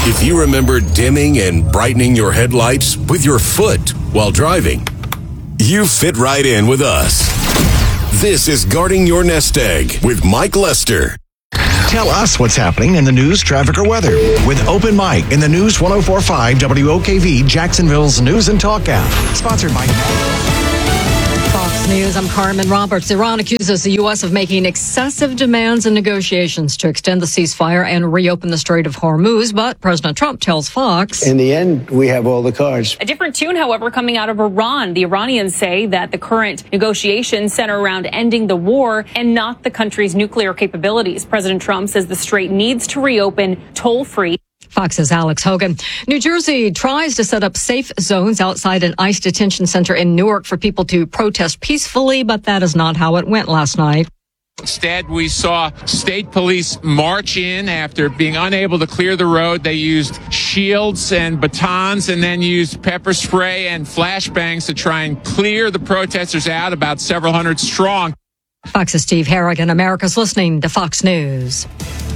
If you remember dimming and brightening your headlights with your foot while driving, you fit right in with us. This is Guarding Your Nest Egg with Mike Lester. Tell us what's happening in the news, traffic, or weather with Open Mic in the News 104.5 WOKV, Jacksonville's News and Talk app. Sponsored by Fox News, I'm Carmen Roberts. Iran accuses the U.S. of making excessive demands and negotiations to extend the ceasefire and reopen the Strait of Hormuz, but President Trump tells Fox, in the end, we have all the cards. A different tune, however, coming out of Iran. The Iranians say that the current negotiations center around ending the war and not the country's nuclear capabilities. President Trump says the strait needs to reopen toll-free. Fox's Alex Hogan. New Jersey tries to set up safe zones outside an ICE detention center in Newark for people to protest peacefully, but that is not how it went last night. Instead, we saw state police march in after being unable to clear the road. They used shields and batons and then used pepper spray and flashbangs to try and clear the protesters out, about several hundred strong. Fox's Steve Harrigan. America's listening to Fox News.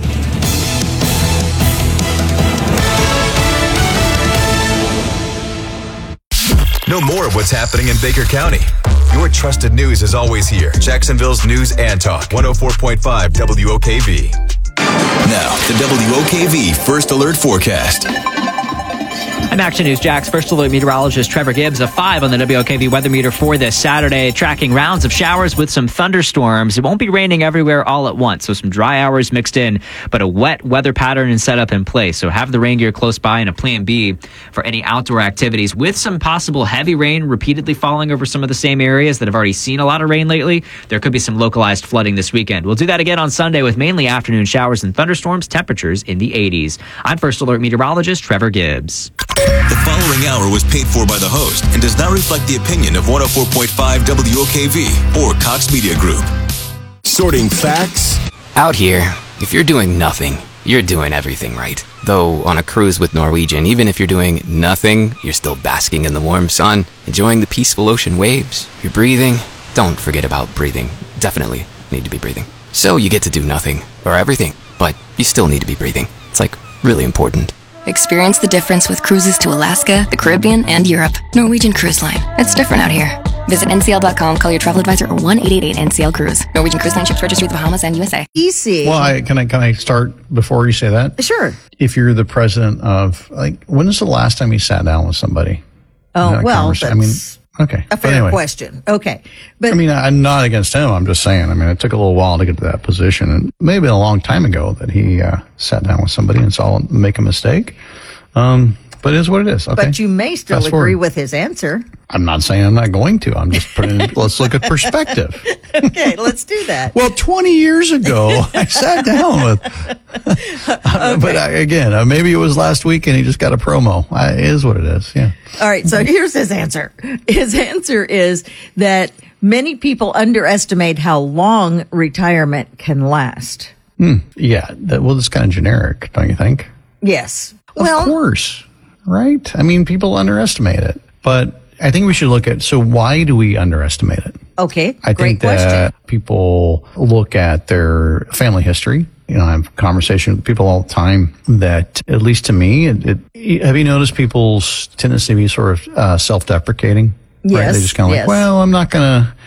Know more of what's happening in Baker County. Your trusted news is always here. Jacksonville's News and Talk, 104.5 WOKV. Now, the WOKV First Alert Forecast. I'm Action News Jack's First Alert meteorologist Trevor Gibbs. A 5 on the WOKV weather meter for this Saturday, tracking rounds of showers with some thunderstorms. It won't be raining everywhere all at once, so some dry hours mixed in, but a wet weather pattern and setup in place. So have the rain gear close by and a plan B for any outdoor activities, with some possible heavy rain repeatedly falling over some of the same areas that have already seen a lot of rain lately. There could be some localized flooding this weekend. We'll do that again on Sunday with mainly afternoon showers and thunderstorms, temperatures in the 80s. I'm First Alert meteorologist Trevor Gibbs. The following hour was paid for by the host and does not reflect the opinion of 104.5 WOKV or Cox Media Group. Sorting facts. Out here, if you're doing nothing, you're doing everything right. Though on a cruise with Norwegian, even if you're doing nothing, you're still basking in the warm sun, enjoying the peaceful ocean waves. You're breathing. Don't forget about breathing. Definitely need to be breathing. So you get to do nothing or everything, but you still need to be breathing. It's like really important. Experience the difference with cruises to Alaska, the Caribbean, and Europe. Norwegian Cruise Line. It's different out here. Visit ncl.com, call your travel advisor, or 1-888-NCL-CRUISE. Norwegian Cruise Line ships registry, the Bahamas, and USA. Easy. Well, can I start before you say that? Sure. If you're the president of, when is the last time you sat down with somebody? Oh, well, that's okay. A fair question. Okay. But I'm not against him. I'm just saying, it took a little while to get to that position, and maybe a long time ago that he sat down with somebody and saw him make a mistake. But it is what it is. Okay. But you may still agree with his answer. I'm not saying I'm not going to. I'm just putting let's look at perspective. Okay, let's do that. Well, 20 years ago, I sat down with, okay. But again, maybe it was last week and he just got a promo. It is what it is. Yeah. All right. So here's his answer. His answer is that many people underestimate how long retirement can last. Yeah. It's kind of generic, don't you think? Yes. Of course. Right? People underestimate it. But I think we should look at, so why do we underestimate it? Okay, I think that people look at their family history. I have conversation with people all the time that, at least to me, have you noticed people's tendency to be sort of self-deprecating? Yes. Right? They just kind of I'm not going to,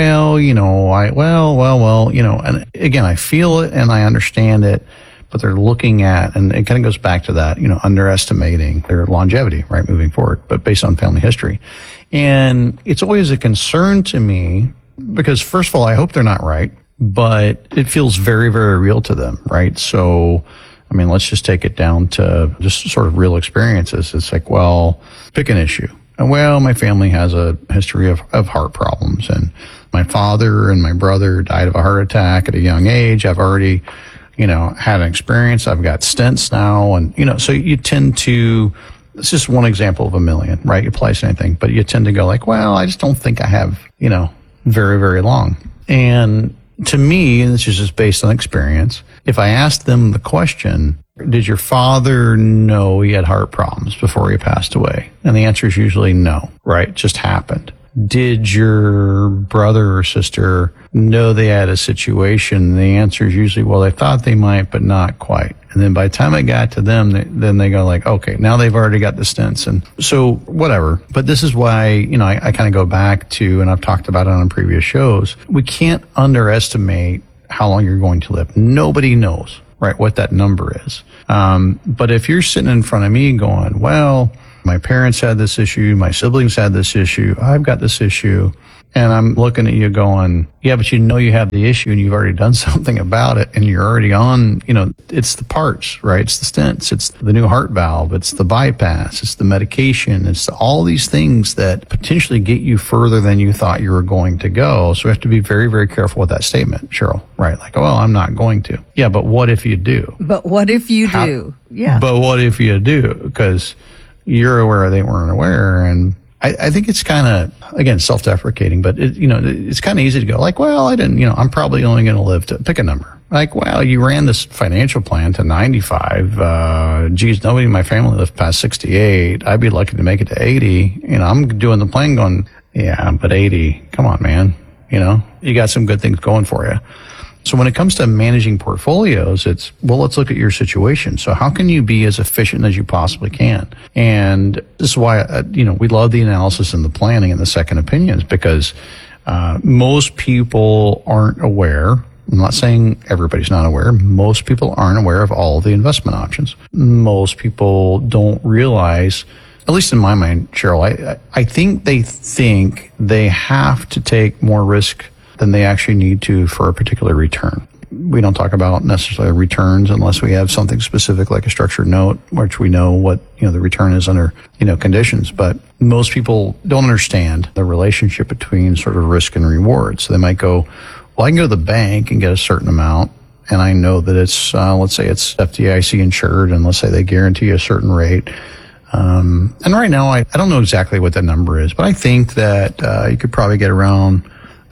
and again, I feel it and I understand it. But they're looking at, and it kind of goes back to that, underestimating their longevity, right, moving forward, but based on family history. And it's always a concern to me because, first of all, I hope they're not right, but it feels very, very real to them, right? So, let's just take it down to just sort of real experiences. It's like, pick an issue. And my family has a history of heart problems, and my father and my brother died of a heart attack at a young age. I've already had an experience. I've got stents now. And, so you tend to, it's just one example of a million, right? You place anything, but you tend to go I just don't think I have, very, very long. And to me, and this is just based on experience, if I asked them the question, did your father know he had heart problems before he passed away? And the answer is usually no, right? It just happened. Did your brother or sister know they had a situation? The answer is usually, they thought they might, but not quite. And then by the time it got to them, then they go like, okay, now they've already got the stents. And so whatever. But this is why, I kind of go back to, and I've talked about it on previous shows, we can't underestimate how long you're going to live. Nobody knows, right, what that number is. But if you're sitting in front of me going, well, my parents had this issue, my siblings had this issue, I've got this issue, and I'm looking at you going, yeah, but you have the issue and you've already done something about it and you're already on, it's the parts, right? It's the stents, it's the new heart valve, it's the bypass, it's the medication, it's all these things that potentially get you further than you thought you were going to go. So we have to be very, very careful with that statement, Cheryl, right? Like, well, I'm not going to. Yeah, but what if you do? But what if you do? Yeah. But what if you do? Because you're aware they weren't aware. And I think it's kind of, again, self-deprecating, but it's kind of easy to go like, well, I didn't, I'm probably only going to live to pick a number. Like, well, you ran this financial plan to 95. Geez, nobody in my family lived past 68. I'd be lucky to make it to 80. I'm doing the plan going, yeah, but 80, come on, man. You got some good things going for you. So when it comes to managing portfolios, it's, well, let's look at your situation. So how can you be as efficient as you possibly can? And this is why, we love the analysis and the planning and the second opinions, because most people aren't aware. I'm not saying everybody's not aware. Most people aren't aware of all the investment options. Most people don't realize, at least in my mind, Cheryl, I think they have to take more risk than they actually need to for a particular return. We don't talk about necessarily returns unless we have something specific like a structured note, which we know what, the return is under, conditions. But most people don't understand the relationship between sort of risk and reward. So they might go, well, I can go to the bank and get a certain amount. And I know that it's, let's say it's FDIC insured, and let's say they guarantee a certain rate. And right now, I don't know exactly what that number is, but I think that you could probably get around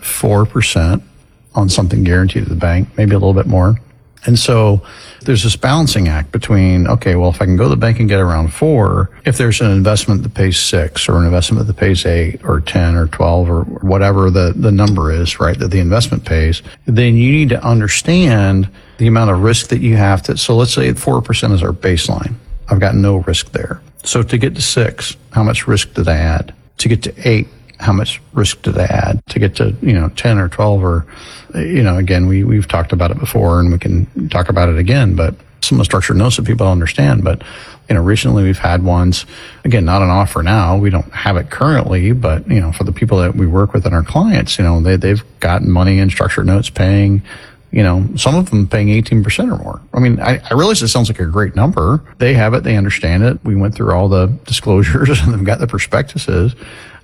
4% on something guaranteed at the bank, maybe a little bit more. And so there's this balancing act between, okay, well, if I can go to the bank and get around 4, if there's an investment that pays 6 or an investment that pays 8 or 10 or 12 or whatever the number is, right, that the investment pays, then you need to understand the amount of risk that you have to. So let's say 4% is our baseline. I've got no risk there. So to get to 6, how much risk did I add? To get to 8, how much risk did I add? To get to, 10 or 12 or, again, we've talked about it before and we can talk about it again, but some of the structured notes that people don't understand. But, recently we've had ones, again, not an offer now. We don't have it currently, but, for the people that we work with and our clients, they've gotten money in structured notes paying, some of them paying 18% or more. I mean, I realize it sounds like a great number. They have it. They understand it. We went through all the disclosures and they've got the prospectuses.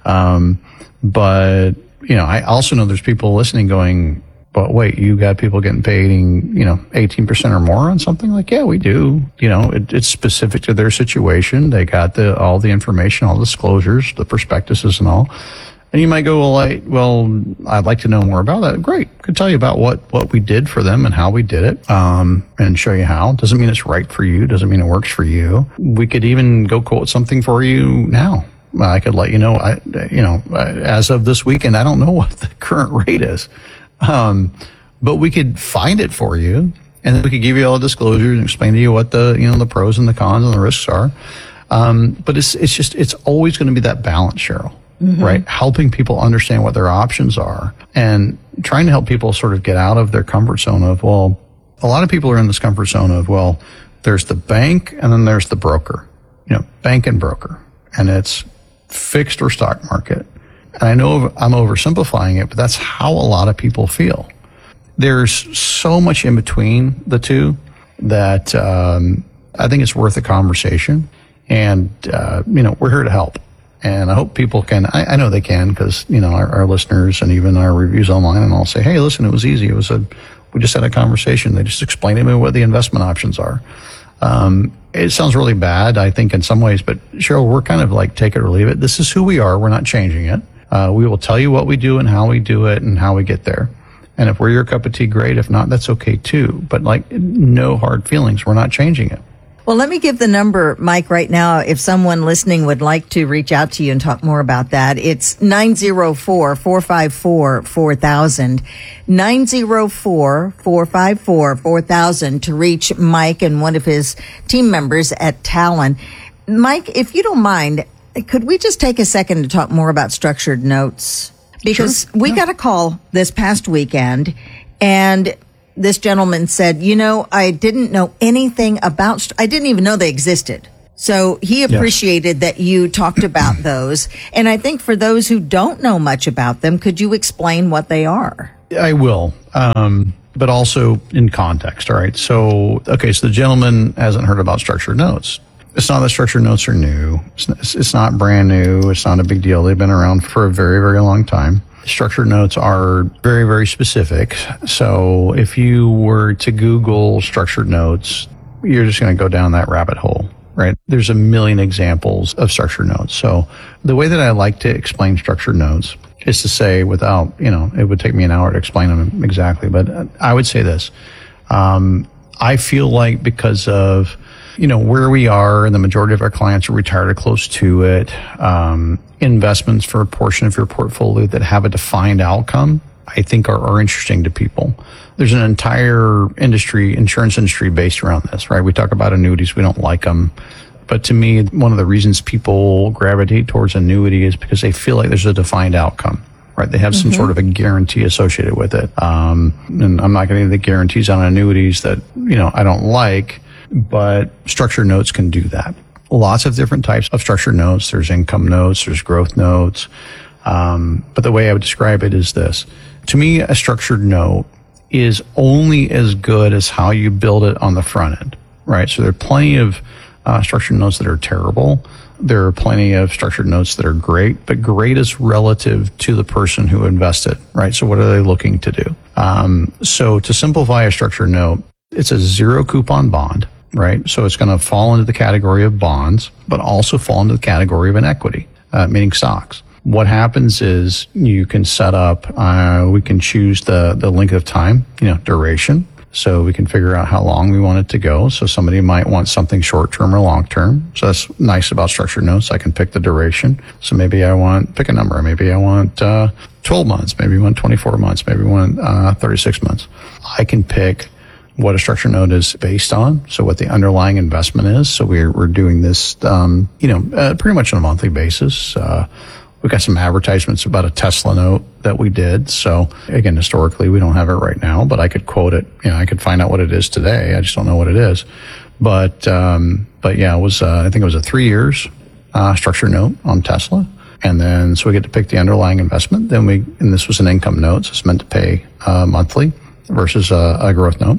But, I also know there's people listening going, but wait, you got people getting paid, 18% or more on something? Like, yeah, we do. It's specific to their situation. They got all the information, all the disclosures, the prospectuses and all. And you might go, well, I'd like to know more about that. Great. I could tell you about what we did for them and how we did it, and show you how. Doesn't mean it's right for you. Doesn't mean it works for you. We could even go quote something for you now. I could let you know, as of this weekend, I don't know what the current rate is. But we could find it for you, and then we could give you all the disclosures and explain to you what the pros and the cons and the risks are. But it's always going to be that balance, Cheryl, right? Helping people understand what their options are and trying to help people sort of get out of their comfort zone of, well, a lot of people are in this comfort zone of, well, there's the bank and then there's the broker, bank and broker, and it's fixed or stock market. And I know I'm oversimplifying it, but that's how a lot of people feel. There's so much in between the two that I think it's worth a conversation. And, we're here to help. And I hope people can, I know they can, because, our listeners and even our reviews online and all say, hey, listen, it was easy. We just had a conversation. They just explained to me what the investment options are. It sounds really bad, I think, in some ways, but Cheryl, we're kind of like take it or leave it. This is who we are. We're not changing it. We will tell you what we do and how we do it and how we get there. And if we're your cup of tea, great. If not, that's okay too. But no hard feelings. We're not changing it. Well, let me give the number, Mike, right now. If someone listening would like to reach out to you and talk more about that, it's 904-454-4000. 904-454-4000 to reach Mike and one of his team members at Talon. Mike, if you don't mind, could we just take a second to talk more about structured notes? Because we got a call this past weekend, and this gentleman said, I didn't know anything about, I didn't even know they existed. So he appreciated that you talked about those. And I think for those who don't know much about them, could you explain what they are? I will, but also in context. All right. So the gentleman hasn't heard about structured notes. It's not that structured notes are new. It's not brand new. It's not a big deal. They've been around for a very, very long time. Structured notes are very, very specific. So if you were to Google structured notes, you're just going to go down that rabbit hole, right? There's a million examples of structured notes. So the way that I like to explain structured notes is to say, without, it would take me an hour to explain them exactly, but I would say this. I feel like because of where we are, and the majority of our clients are retired or close to it, investments for a portion of your portfolio that have a defined outcome, I think are interesting to people. There's an entire insurance industry based around this, right? We talk about annuities. We don't like them. But to me, one of the reasons people gravitate towards annuity is because they feel like there's a defined outcome, right? They have some sort of a guarantee associated with it. And I'm not getting into the guarantees on annuities that, I don't like, but structured notes can do that. Lots of different types of structured notes. There's income notes, there's growth notes. But the way I would describe it is this. To me, a structured note is only as good as how you build it on the front end, right? So there are plenty of structured notes that are terrible. There are plenty of structured notes that are great, but great is relative to the person who invested, right? So what are they looking to do? So to simplify a structured note, it's a zero coupon bond, right? So it's going to fall into the category of bonds, but also fall into the category of an equity, meaning stocks. What happens is you can set up, we can choose the length of time, duration. So we can figure out how long we want it to go. So somebody might want something short-term or long-term. So that's nice about structured notes. I can pick the duration. So maybe pick a number. Maybe I want 12 months. Maybe I want 24 months. Maybe I want 36 months. I can pick what a structured note is based on. So what the underlying investment is. So we're doing this, pretty much on a monthly basis. We've got some advertisements about a Tesla note that we did. So again, historically, we don't have it right now, but I could quote it. I could find out what it is today. I just don't know what it is. But yeah, it was, I think it was a 3 years, structured note on Tesla. And then, so we get to pick the underlying investment. And this was an income note. So it's meant to pay, monthly versus a growth note.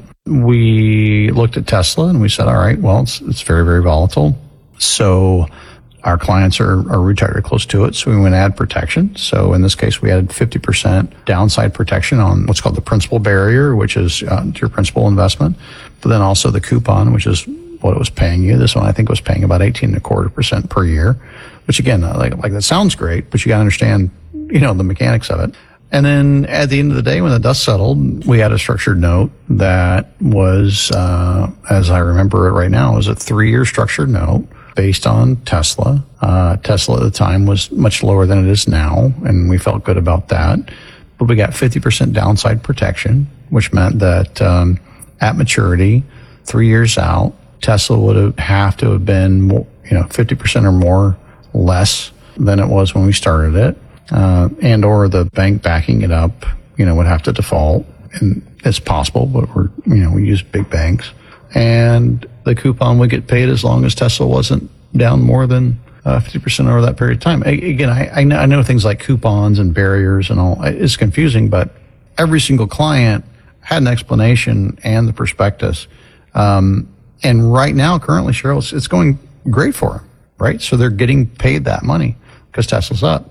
We looked at Tesla and we said, all right, well, it's very, very volatile. So our clients are retired or close to it, so we went add protection. So in this case, we added 50% downside protection on what's called the principal barrier, which is your principal investment, but then also the coupon, which is what it was paying you. This one I think was paying about 18.25% per year, which again, like that sounds great, but you got to understand, the mechanics of it. And then at the end of the day, when the dust settled, we had a structured note that was, as I remember it right now, was a 3-year structured note based on Tesla. Tesla at the time was much lower than it is now, and we felt good about that. But we got 50% downside protection, which meant that at maturity, 3 years out, Tesla would have to have been more, 50% or more less than it was when we started it, and or the bank backing it up, would have to default. And it's possible, but we use big banks. And the coupon would get paid as long as Tesla wasn't down more than 50% over that period of time. Again, I know things like coupons and barriers and all. It's confusing, but every single client had an explanation and the prospectus. And right now, currently, Cheryl, it's going great for them, right? So they're getting paid that money because Tesla's up.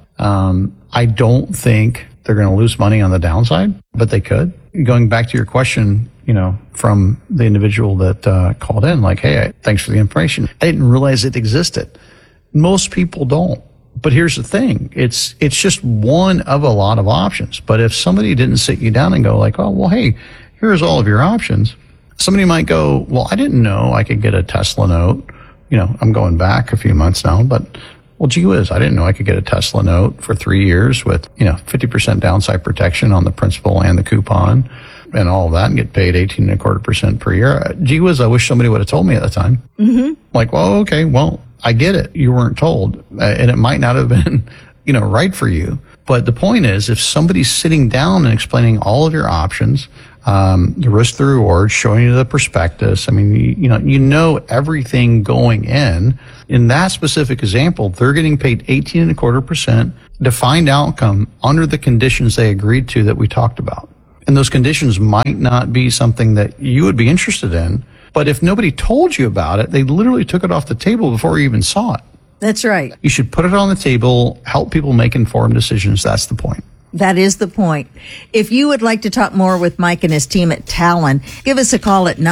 I don't think they're going to lose money on the downside, but they could. Going back to your question, from the individual that called in, like, hey, thanks for the information. I didn't realize it existed. Most people don't. But here's the thing. It's just one of a lot of options. But if somebody didn't sit you down and go like, oh, well, hey, here's all of your options, Somebody might go, well, I didn't know I could get a Tesla note. I'm going back a few months now, but well, gee whiz, I didn't know I could get a Tesla note for 3 years with, 50% downside protection on the principal and the coupon and all of that and get paid 18.25% per year. Gee whiz, I wish somebody would have told me at the time. Mm-hmm. Like, well, okay, well, I get it. You weren't told. And it might not have been, right for you. But the point is, if somebody's sitting down and explaining all of your options, the risk, the reward, showing you the prospectus. I mean, you know everything going in. In that specific example, they're getting paid 18.25% defined outcome under the conditions they agreed to that we talked about. And those conditions might not be something that you would be interested in. But if nobody told you about it, they literally took it off the table before you even saw it. That's right. You should put it on the table, help people make informed decisions. That's the point. That is the point. If you would like to talk more with Mike and his team at Talon, give us a call at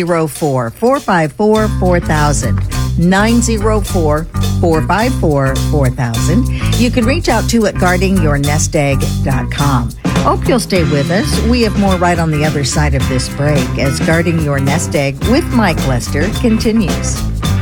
904-454-4000. 904-454-4000. You can reach out to at guardingyournestegg.com. Hope you'll stay with us. We have more right on the other side of this break as Guarding Your Nest Egg with Mike Lester continues.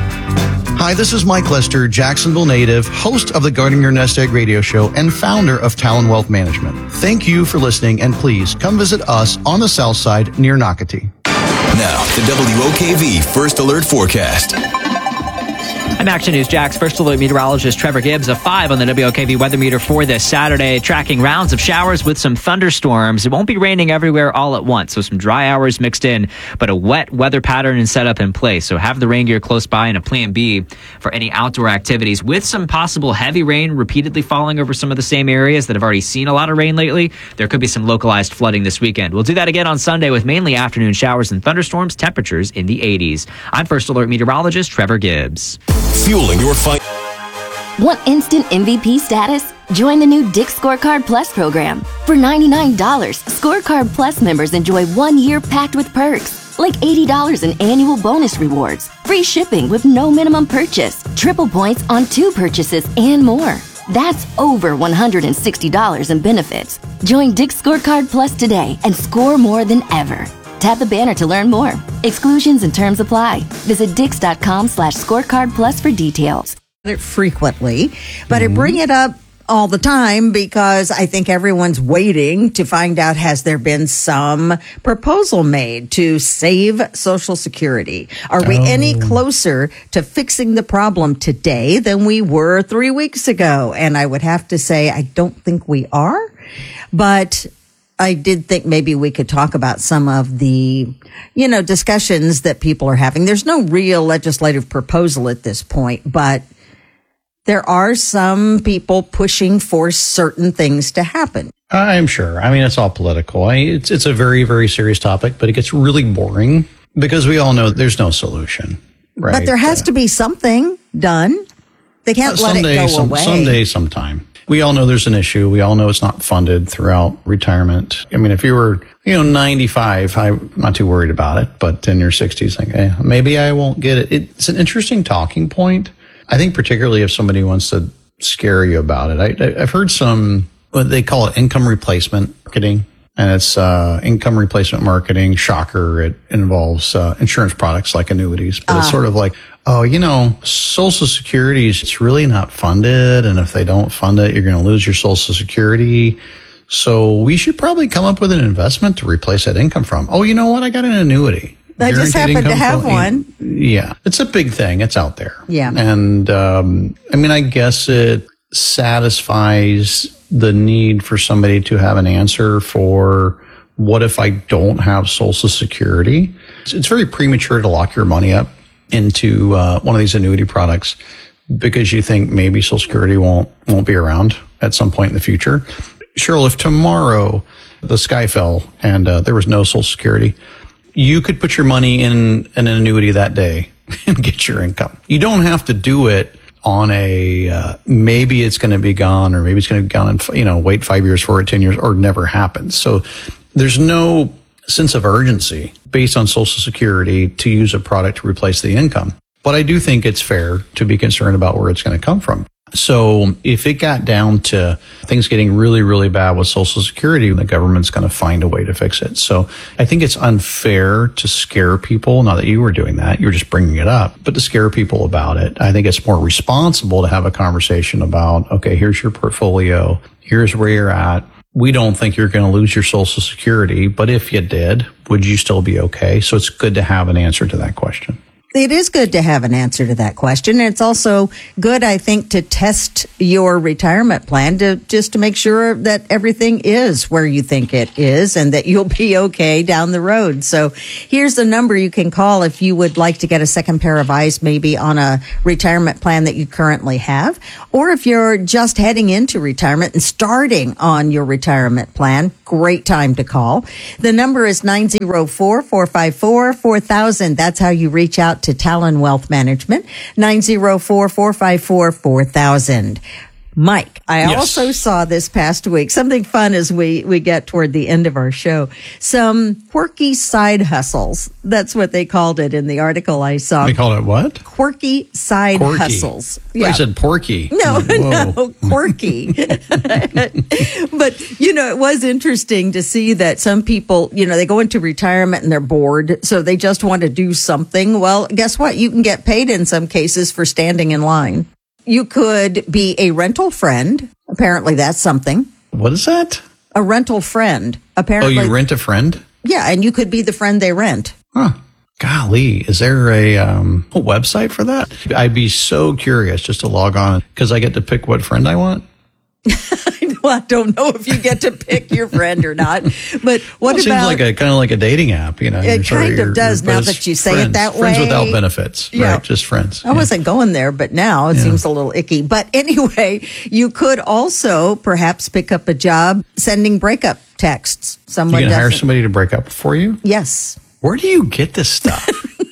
Hi, this is Mike Lester, Jacksonville native, host of the Guarding Your Nest Egg radio show and founder of Talon Wealth Management. Thank you for listening, and please come visit us on the south side near Nocatee. Now, the WOKV First Alert Forecast. I'm Action News Jax First Alert meteorologist Trevor Gibbs, a 5 on the WOKV weather meter for this Saturday, tracking rounds of showers with some thunderstorms. It won't be raining everywhere all at once, so some dry hours mixed in, but a wet weather pattern and setup in place. So have the rain gear close by and a plan B for any outdoor activities, with some possible heavy rain repeatedly falling over some of the same areas that have already seen a lot of rain lately. There could be some localized flooding this weekend. We'll do that again on Sunday with mainly afternoon showers and thunderstorms, temperatures in the 80s. I'm First Alert meteorologist Trevor Gibbs. Fueling your fight. Want instant MVP status? Join the new Dick's Scorecard Plus program. For $99, Scorecard Plus members enjoy 1 year packed with perks, like $80 in annual bonus rewards, free shipping with no minimum purchase, triple points on 2 purchases, and more. That's over $160 in benefits. Join Dick's Scorecard Plus today and score more than ever. Tap the banner to learn more. Exclusions and terms apply. Visit Dix.com/scorecard plus for details. Frequently, but I bring it up all the time because I think everyone's waiting to find out, has there been some proposal made to save Social Security? Are we any closer to fixing the problem today than we were 3 weeks ago? And I would have to say, I don't think we are, but I did think maybe we could talk about some of the, discussions that people are having. There's no real legislative proposal at this point, but there are some people pushing for certain things to happen. I'm sure. I mean, it's all political. It's a very, very serious topic, but it gets really boring because we all know there's no solution, right? But there has to be something done. They can't let it go away. Someday, sometime. We all know there's an issue. We all know it's not funded throughout retirement. I mean, if you were, 95, I'm not too worried about it. But in your 60s, like, maybe I won't get it. It's an interesting talking point. I think particularly if somebody wants to scare you about it. I've heard some, what they call it, income replacement marketing. And it's income replacement marketing. Shocker. It involves insurance products like annuities. But it's sort of like, Social Security is really not funded. And if they don't fund it, you're going to lose your Social Security. So we should probably come up with an investment to replace that income from. Oh, you know what? I got an annuity. I just happened to have one. Yeah. It's a big thing. It's out there. Yeah. And, I guess it satisfies the need for somebody to have an answer for what if I don't have Social Security? It's very premature to lock your money up into one of these annuity products because you think maybe Social Security won't be around at some point in the future. Cheryl, if tomorrow the sky fell and there was no Social Security, you could put your money in an annuity that day and get your income. You don't have to do it on a maybe it's going to be gone or maybe it's going to be gone and wait 5 years for it, 10 years, or never happens. So there's no sense of urgency based on Social Security to use a product to replace the income. But I do think it's fair to be concerned about where it's going to come from. So if it got down to things getting really, really bad with Social Security, the government's going to find a way to fix it. So I think it's unfair to scare people. Not that you were doing that, you were just bringing it up, but to scare people about it. I think it's more responsible to have a conversation about, okay, here's your portfolio. Here's where you're at. We don't think you're going to lose your Social Security, but if you did, would you still be okay? So it's good to have an answer to that question. It is good to have an answer to that question. It's also good, I think, to test your retirement plan to make sure that everything is where you think it is and that you'll be okay down the road. So here's the number you can call if you would like to get a second pair of eyes, maybe on a retirement plan that you currently have, or if you're just heading into retirement and starting on your retirement plan. Great time to call. The number is 904-454-4000. That's how you reach out to Talon Wealth Management, 904-454-4000. Mike, I also saw this past week something fun as we get toward the end of our show. Some quirky side hustles. That's what they called it in the article I saw. They called it what? Quirky side hustles. Yeah. I said porky. No, quirky. But, it was interesting to see that some people, they go into retirement and they're bored, so they just want to do something. Well, guess what? You can get paid in some cases for standing in line. You could be a rental friend. Apparently, that's something. What is that? A rental friend. Apparently. Oh, you rent a friend? Yeah, and you could be the friend they rent. Huh. Golly, is there a website for that? I'd be so curious just to log on because I get to pick what friend I want. Well, I don't know if you get to pick your friend or not, but what it about? Seems like kind of like a dating app, It kind of does now that you say friends, it that way. Friends without benefits, right? Just friends. I wasn't going there, but now it seems a little icky. But anyway, you could also perhaps pick up a job sending breakup texts. Someone you can hire somebody to break up for you? Yes. Where do you get this stuff?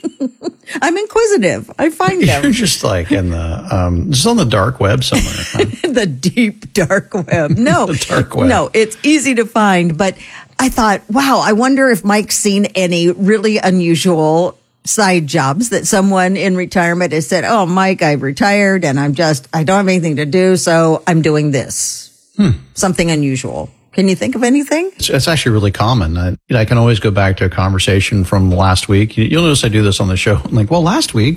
I'm inquisitive. I find them. You're just like in the, just on the dark web somewhere. Huh? The deep dark web. No. The dark web. No, it's easy to find. But I thought, wow, I wonder if Mike's seen any really unusual side jobs that someone in retirement has said, oh, Mike, I've retired and I don't have anything to do, so I'm doing this. Something unusual. Can you think of anything? It's actually really common. I can always go back to a conversation from last week. You'll notice I do this on the show. I'm like, last week,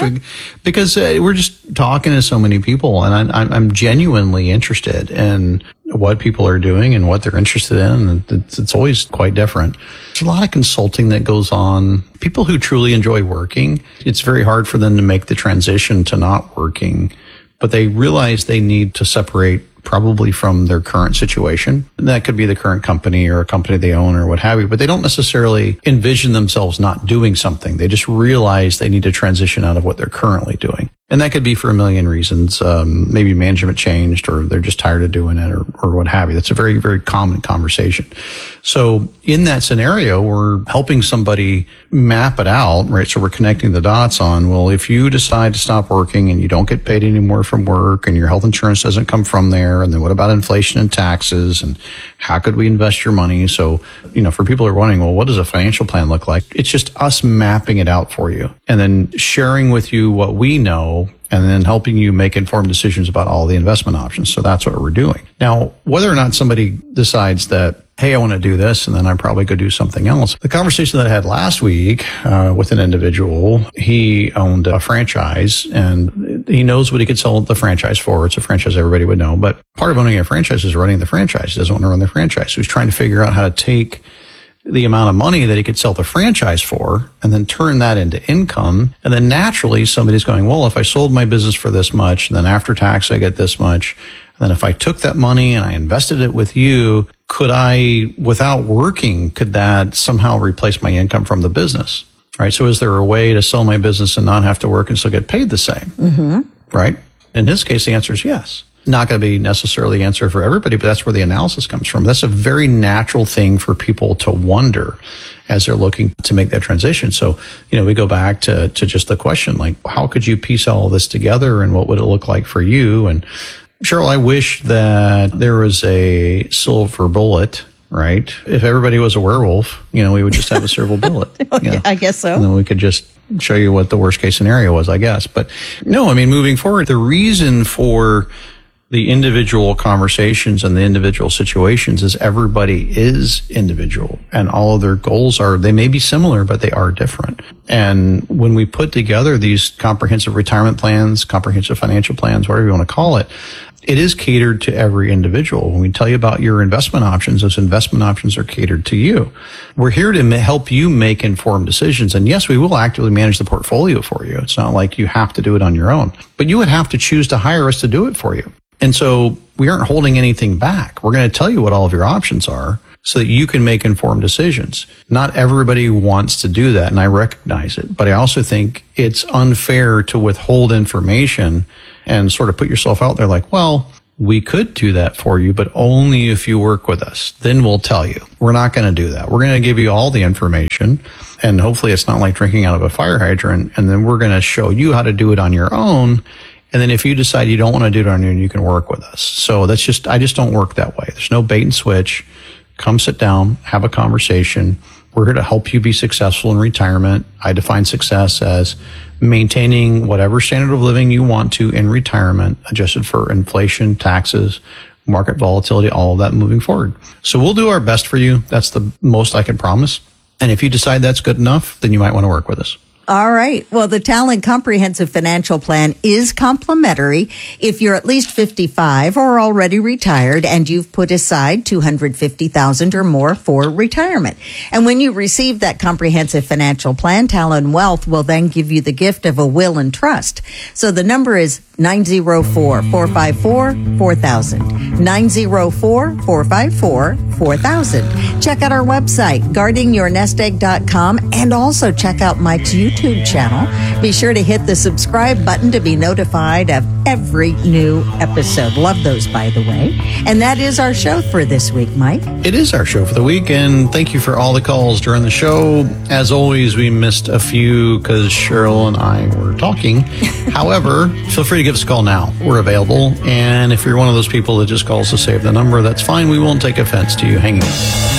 because we're just talking to so many people, and I'm genuinely interested in what people are doing and what they're interested in. And it's always quite different. There's a lot of consulting that goes on. People who truly enjoy working, it's very hard for them to make the transition to not working, but they realize they need to separate probably from their current situation. That could be the current company or a company they own or what have you, but they don't necessarily envision themselves not doing something. They just realize they need to transition out of what they're currently doing. And that could be for a million reasons. Maybe management changed or they're just tired of doing it or what have you. That's a very, very common conversation. So in that scenario, we're helping somebody map it out, right? So we're connecting the dots on, well, if you decide to stop working and you don't get paid anymore from work and your health insurance doesn't come from there, and then what about inflation and taxes and how could we invest your money? So, for people who are wondering, well, what does a financial plan look like? It's just us mapping it out for you and then sharing with you what we know and then helping you make informed decisions about all the investment options. So that's what we're doing. Now, whether or not somebody decides that, hey, I want to do this, and then I probably go do something else. The conversation that I had last week with an individual, he owned a franchise, and he knows what he could sell the franchise for. It's a franchise everybody would know, but part of owning a franchise is running the franchise. He doesn't want to run the franchise. So he's trying to figure out how to take the amount of money that he could sell the franchise for and then turn that into income. And then naturally somebody's going, well, if I sold my business for this much, then after tax, I get this much. And then if I took that money and I invested it with you, could I, without working, could that somehow replace my income from the business? Right. So is there a way to sell my business and not have to work and still get paid the same? Mm-hmm. Right. In his case, the answer is yes. Not going to be necessarily the answer for everybody, but that's where the analysis comes from. That's a very natural thing for people to wonder as they're looking to make that transition. So, we go back to just the question, like, how could you piece all this together and what would it look like for you? And Cheryl, I wish that there was a silver bullet, right? If everybody was a werewolf, we would just have a silver bullet. I guess so. And then we could just show you what the worst case scenario was, I guess. But no, I mean, moving forward, the reason for the individual conversations and the individual situations is everybody is individual, and all of their goals they may be similar, but they are different. And when we put together these comprehensive retirement plans, comprehensive financial plans, whatever you want to call it, it is catered to every individual. When we tell you about your investment options, those investment options are catered to you. We're here to help you make informed decisions. And yes, we will actively manage the portfolio for you. It's not like you have to do it on your own, but you would have to choose to hire us to do it for you. And so we aren't holding anything back. We're going to tell you what all of your options are so that you can make informed decisions. Not everybody wants to do that, and I recognize it. But I also think it's unfair to withhold information and sort of put yourself out there like, well, we could do that for you, but only if you work with us. Then we'll tell you. We're not going to do that. We're going to give you all the information, and hopefully it's not like drinking out of a fire hydrant, and then we're going to show you how to do it on your own. And then if you decide you don't want to do it on your own, you can work with us. So I just don't work that way. There's no bait and switch. Come sit down, have a conversation. We're here to help you be successful in retirement. I define success as maintaining whatever standard of living you want to in retirement, adjusted for inflation, taxes, market volatility, all of that moving forward. So we'll do our best for you. That's the most I can promise. And if you decide that's good enough, then you might want to work with us. All right. Well, the Talon Comprehensive Financial Plan is complimentary if you're at least 55 or already retired and you've put aside $250,000 or more for retirement. And when you receive that comprehensive financial plan, Talon Wealth will then give you the gift of a will and trust. So the number is 904-454-4000. 904-454-4000. Check out our website, guardingyournestegg.com, and also check out Mike's YouTube channel. Be sure to hit the subscribe button to be notified of every new episode. Love those, by the way. And that is our show for this week, Mike. It is our show for the week, and thank you for all the calls during the show. As always, we missed a few because Cheryl and I were talking. However, feel free to give us a call now. We're available. And if you're one of those people that just calls to save the number, that's fine. We won't take offense to you hanging up.